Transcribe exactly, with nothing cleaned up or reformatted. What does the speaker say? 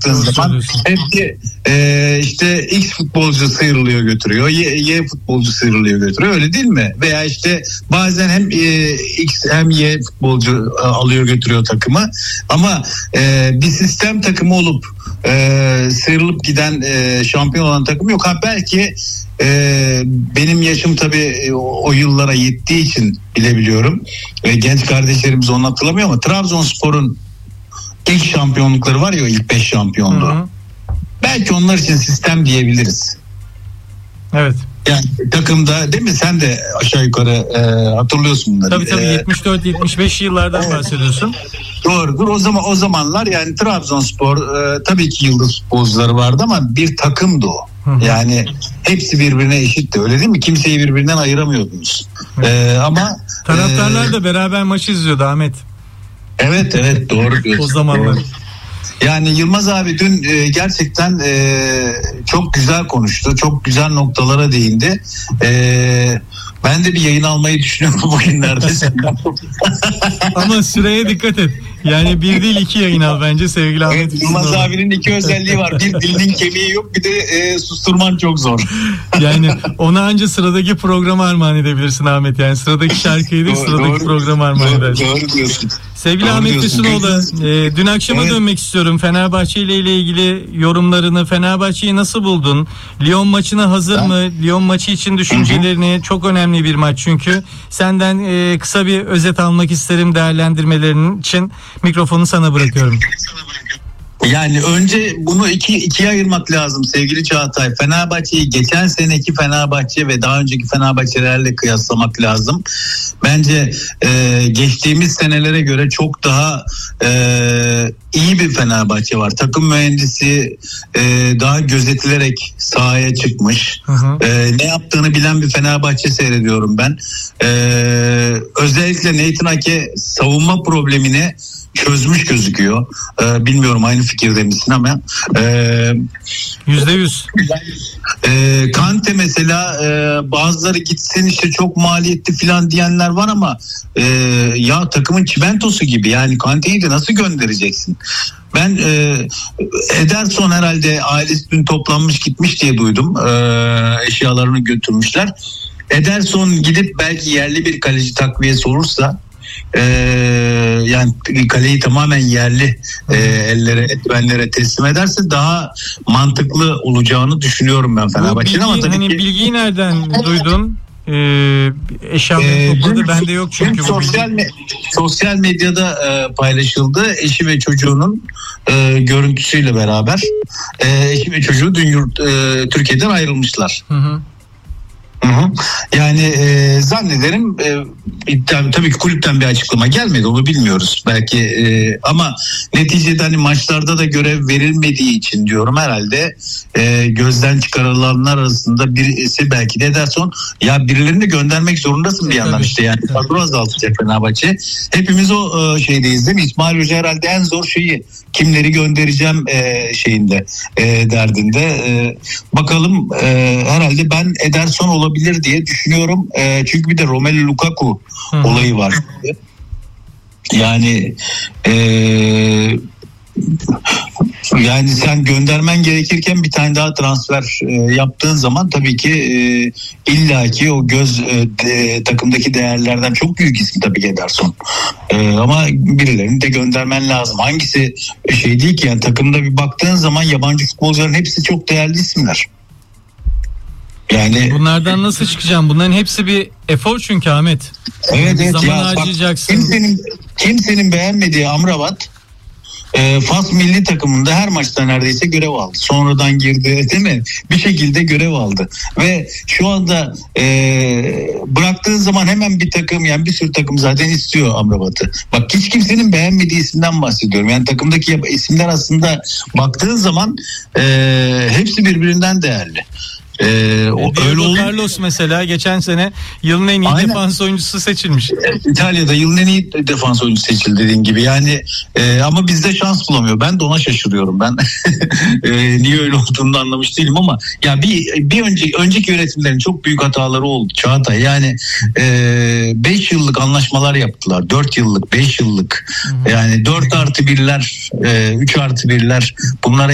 baktığın zaman hepsi e, işte X futbolcu sıyrılıyor götürüyor, Y, Y futbolcu sıyrılıyor götürüyor, öyle değil mi? Veya işte bazen hem e, X hem Y futbolcu e, alıyor götürüyor takımı, ama e, bir sistem takımı olup e, sıyrılıp giden e, şampiyon olan takım yok. Ha belki e, benim yaşım tabii o, o yıllara yettiği için bilebiliyorum. E, genç kardeşlerimiz onu hatırlamıyor ama Trabzonspor'un ilk şampiyonlukları var ya, ilk beş şampiyonluğu. Hı hı. Belki onlar için sistem diyebiliriz. Evet. Yani takımda değil mi? Sen de aşağı yukarı e, hatırlıyorsun bunları. Tabii tabii ee, yetmiş dört yetmiş beş yıllardan evet, bahsediyorsun. Doğrudur. O zaman o zamanlar yani Trabzonspor e, tabii ki yıldız futbolcuları vardı ama bir takımdı o. Hı hı. Yani hepsi birbirine eşitti, öyle değil mi? Kimseyi birbirinden ayıramıyordunuz. E, ama taraftarlar e, da beraber maçı izliyordu Ahmet. Evet evet doğru diyorsun. O zamanlar. Yani Yılmaz abi dün e, gerçekten e, çok güzel konuştu. Çok güzel noktalara değindi. E, ben de bir yayın almayı düşünüyorum bugünlerde. Ama süreye dikkat et. Yani bir değil iki yayın al bence sevgili Ahmet. Evet, Yılmaz abinin iki özelliği var. Bir, dilinin kemiği yok, bir de e, susturman çok zor. Yani ona anca sıradaki programı armağan edebilirsin Ahmet. Yani sıradaki şarkıyı değil, sıradaki doğru, programı armağan doğru, edersin. Doğru diyorsun. Sevgili doğru Ahmet diyorsun. Füsunoğlu, e, dün akşama evet. dönmek istiyorum. Fenerbahçe ile ile ilgili yorumlarını, Fenerbahçe'yi nasıl buldun? Lyon maçına hazır ben... mı? Lyon maçı için düşüncelerini, Hı-hı. çok önemli bir maç çünkü. Senden e, kısa bir özet almak isterim değerlendirmelerin için. Mikrofonu sana bırakıyorum. Yani önce bunu iki ikiye ayırmak lazım sevgili Çağatay. Fenerbahçe'yi geçen seneki Fenerbahçe ve daha önceki Fenerbahçelerle kıyaslamak lazım. Bence e, geçtiğimiz senelere göre çok daha e, iyi bir Fenerbahçe var. Takım mühendisi e, daha gözetilerek sahaya çıkmış. Hı hı. E, ne yaptığını bilen bir Fenerbahçe seyrediyorum ben. E, özellikle Nathan Ake savunma problemini çözmüş gözüküyor. Ee, bilmiyorum aynı fikirde misin ama yüzde yüz. E, Kante mesela e, bazıları gitsin işte çok maliyetli falan diyenler var ama e, ya takımın çimentosu gibi, yani Kante'yi de nasıl göndereceksin? Ben e, Ederson herhalde ailesi dün toplanmış gitmiş diye duydum. E, eşyalarını götürmüşler. Ederson gidip belki yerli bir kaleci takviyesi olursa, Ee, yani kaleyi tamamen yerli e, ellere, etmenlere teslim ederse daha mantıklı olacağını düşünüyorum ben Fenerbahçe'nin. Ama tabii hani ki... bilgiyi nereden duydun? Ee, eşyaları ee, topladı. Bende yok çünkü bu sosyal, me- sosyal medyada e, paylaşıldı. Eşi ve çocuğunun e, görüntüsüyle beraber e, eşi ve çocuğu dün yurt, e, Türkiye'den ayrılmışlar. Hı hı. Hı hı. Yani e, zannederim e, tabii, tabii ki kulüpten bir açıklama gelmedi, onu bilmiyoruz belki e, ama neticede hani maçlarda da görev verilmediği için diyorum herhalde e, gözden çıkarılanlar arasında birisi belki de Ederson, ya birilerini de göndermek zorundasın bir yandan işte, yani kadro azaltacak Fenerbahçe. Hepimiz o e, şeydeyiz değil mi? İsmail Hoca herhalde en zor şeyi, kimleri göndereceğim e, şeyinde e, derdinde. E, bakalım e, herhalde ben Ederson olabilir diye düşünüyorum. E, çünkü bir de Romelu Lukaku Hı. olayı var. Yani e, yani sen göndermen gerekirken bir tane daha transfer e, yaptığın zaman tabii ki e, illaki o göz e, de, takımdaki değerlerden çok büyük isim tabii ki Ederson. E, ama birilerini de göndermen lazım. Hangisi şey değil ki, yani takımda bir baktığın zaman yabancı futbolcuların hepsi çok değerli isimler. Yani bunlardan nasıl çıkacağım? Bunların hepsi bir efor çünkü Ahmet. Evet evet. Zaman Ya, harcayacaksın. Bak, kimsenin, kimsenin beğenmediği Amrabat e, Fas milli takımında her maçta neredeyse görev aldı. Sonradan girdi değil mi? Bir şekilde görev aldı. Ve şu anda e, bıraktığın zaman hemen bir takım, yani bir sürü takım zaten istiyor Amrabat'ı. Bak hiç kimsenin beğenmediği isimden bahsediyorum. Yani takımdaki isimler aslında baktığın zaman e, hepsi birbirinden değerli. Ee, o, öyle oldu. Carlos mesela geçen sene yılın en iyi Aynen. defans oyuncusu seçilmiş. İtalya'da yılın en iyi defans oyuncusu seçildi dediğin gibi. Yani e, ama bizde şans bulamıyor. Ben de ona şaşırıyorum. Ben e, niye öyle olduğunu da anlamış değilim ama ya bir bir önceki önceki yönetimlerin çok büyük hataları oldu Çağatay. Yani beş e, yıllık anlaşmalar yaptılar. dört yıllık, beş yıllık. Hı-hı. Yani dört artı birler, üç artı birler, bunlara